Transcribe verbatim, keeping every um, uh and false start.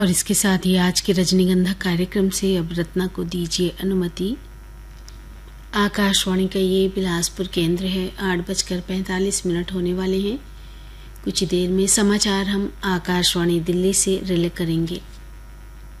और इसके साथ ही आज के रजनीगंधा कार्यक्रम से अब रत्ना को दीजिए अनुमति। आकाशवाणी का ये बिलासपुर केंद्र है। आठ बजकर पैंतालीस मिनट होने वाले हैं। कुछ देर में समाचार हम आकाशवाणी दिल्ली से रिले करेंगे।